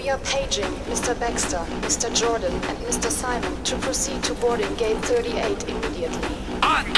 We are paging Mr. Baxter, Mr. Jordan, and Mr. Simon to proceed to boarding gate 38 immediately.